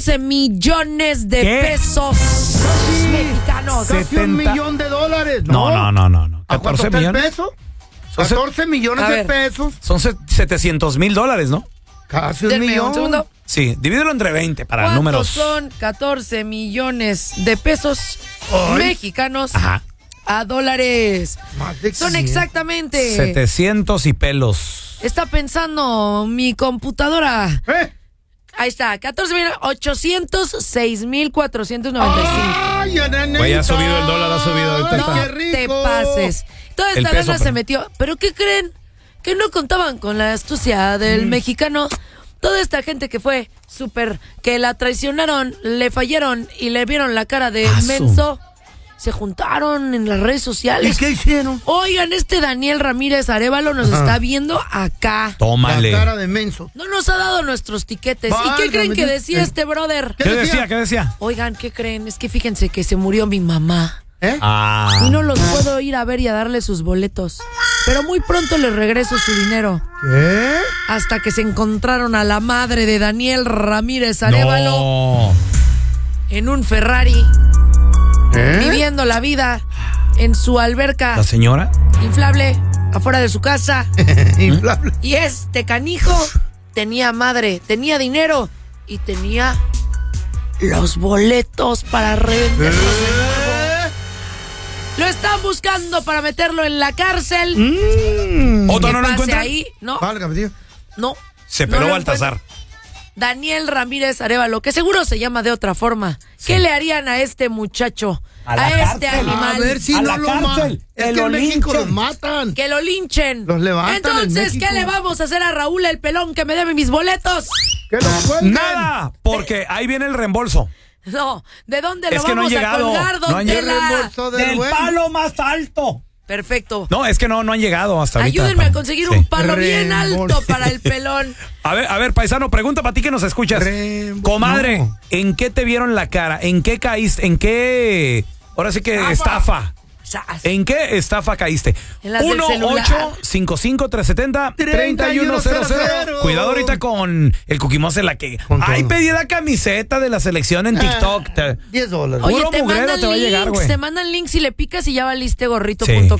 14 millones de pesos mexicanos. Casi $1 millón. No. ¿A cuánto está el peso? 14 millones de pesos. Son $700,000, ¿no? Casi $1 Denme millón. un segundo. Sí, divídelo entre 20 para ¿Cuántos números. son 14 millones de pesos mexicanos a dólares? Son exactamente 700 y pelos. Está pensando mi computadora. Ahí está, 14,806,495. ¡Ay, nenita! Güey, ha subido el dólar, ha subido. Ahorita No está. ¡Qué rico! te pases. Toda esta lana se metió. ¿Pero qué creen? Que no contaban con la astucia del mexicano. Toda esta gente que fue súper, que la traicionaron, le fallaron y le vieron la cara de menso, se juntaron en las redes sociales. ¿Y qué hicieron? Oigan, Daniel Ramírez Arévalo nos está viendo acá. Tómale. La cara de menso. No nos ha dado nuestros tiquetes. ¿Y qué creen que decía este brother? ¿Qué decía? Oigan, ¿qué creen? Es que fíjense que se murió mi mamá. Ah. Y no los puedo ir a ver y a darle sus boletos. Pero muy pronto les regreso su dinero. ¿Qué? Hasta que se encontraron a la madre de Daniel Ramírez Arévalo No. en un Ferrari, viviendo la vida en su alberca ¿La señora? inflable afuera de su casa. Inflable. Y este canijo tenía madre, tenía dinero y tenía los boletos para revenderlos de nuevo. Lo están buscando para meterlo en la cárcel. ¿Otro no lo pase encuentra? ahí? No. Válgame, tío. No. Se peló lo Baltasar. encuentro. Daniel Ramírez Arévalo, que seguro se llama de otra forma. ¿Qué le harían a este muchacho? A este animal. A ver si no lo matan. Es que en México los matan. Que lo linchen. Los levantan en Entonces, México. ¿qué le vamos a hacer a Raúl el pelón que me debe mis boletos? Que lo cuelguen. Nada, porque ahí viene el reembolso. No, ¿de dónde Es lo que no vamos han a llegado. colgar, don No han Tela? llegado. Reembolso del buen. palo más alto. Perfecto. No, es que no han llegado hasta ahorita. Ayúdenme a conseguir un palo bien Reembolso. alto para el pelón. A ver, paisano, pregunta para ti que nos escuchas. Comadre, No. ¿en qué te vieron la cara? ¿En qué caíste? ¿En qué? Ahora sí que estafa. ¿En qué estafa caíste? En las del celular. 1-855-370-3100. Cuidado ahorita con el Cuquimose, la que. Con Ay, todo. pedí la camiseta de la selección en TikTok. $10. Oye, Puro te mugrero mandan te va a llegar, links, güey. te mandan links y le picas y ya valiste gorrito.com. Sí.